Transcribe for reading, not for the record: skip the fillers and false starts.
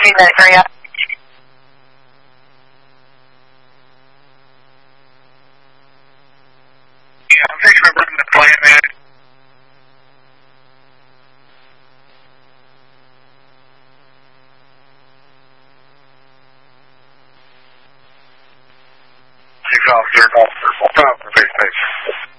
in that area. Yeah, I'm pretty sure we're in the plan, man. Officer, 5, 6,